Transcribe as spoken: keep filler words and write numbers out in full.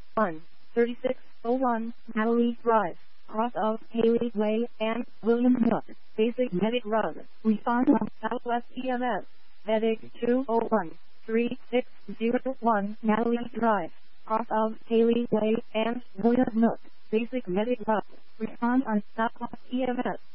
one thirty-six oh one Natalie Drive, cross of Haley Way and William Hook. Basic medic rug. Respond from Southwest E M S. Medic two oh one three six oh one Natalie Drive, cross of Haley Way and William Hook. Basic medic rug. Respond on Southwest E M S.